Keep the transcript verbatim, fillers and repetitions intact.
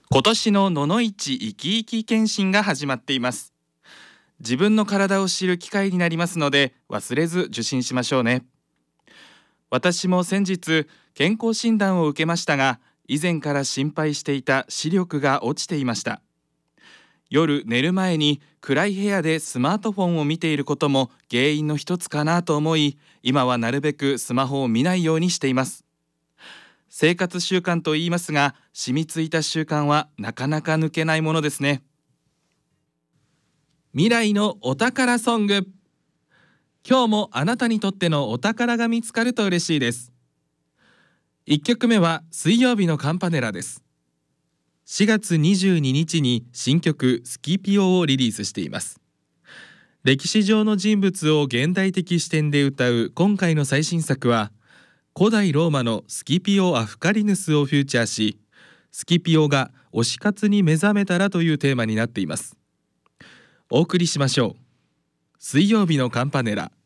今年のののいち生き生き検診が始まっています。自分の体を知る機会になりますので、忘れず受診しましょうね。私も先日健康診断を受けましたが、以前から心配していた視力が落ちていました。夜寝る前に暗い部屋でスマートフォンを見ていることも原因の一つかなと思い、今はなるべくスマホを見ないようにしています。生活習慣と言いますが、染みついた習慣はなかなか抜けないものですね。未来のお宝ソング。今日もあなたにとってのお宝が見つかると嬉しいです。いっきょくめは水曜日のカンパネラです。しがつにじゅうににちに新曲スキピオをリリースしています。歴史上の人物を現代的視点で歌う今回の最新作は、古代ローマのスキピオ・アフカリヌスをフューチャーし、スキピオが推し活に目覚めたらというテーマになっています。お送りしましょう。水曜日のカンパネラ。